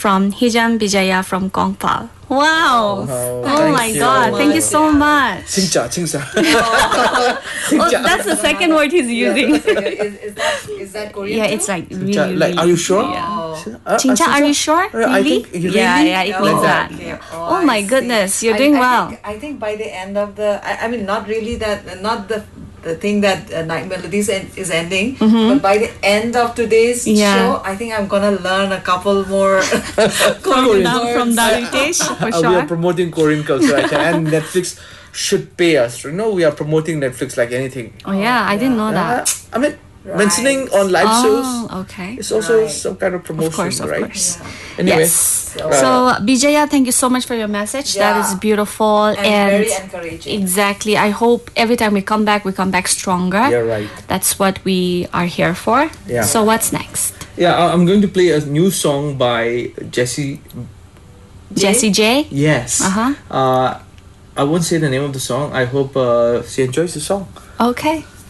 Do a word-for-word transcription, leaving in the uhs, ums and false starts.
from Hijam Bijaya from Kongpal. Wow. Oh, oh my you. God. Thank you so much. Singcha, Singcha. Oh, that's the second word he's using. is, is that is that Korean? Yeah, too? it's like really, Singcha. Like, really- are you sure? Yeah. Oh. Uh, Chincha, uh, are you sure? Uh, I Really? think really? Yeah, yeah, it Oh, means Like that. okay. Oh, I my see. goodness, you're I- doing I well. Think, I think by the end of the, I, I mean, not really that, not the the thing that uh, Night Melodies en- is ending, but by the end of today's Mm-hmm. Yeah. show, I think I'm gonna learn a couple more Korean words. from Daritesh, for Uh, we are sure. promoting Korean culture, I think, and Netflix should pay us. You know, we are promoting Netflix like anything. Oh, yeah, I didn't know Uh, that. I mean, Right. mentioning on live shows Oh, okay. is also Right. some kind of promotion, Of course, of right? course. Anyway, Yes. So- So, Bijaya, thank you so much for your message. That Yeah. is beautiful. And, And, very encouraging. exactly. I hope every time we come back, we come back stronger. yeah, right. That's what we are here for. Yeah. So, what's next? Yeah, I- I'm going to play a new song by Jesse. Jessie J? Yes. Uh-huh. Uh, I won't say the name of the song. I hope uh, she enjoys the song. Okay.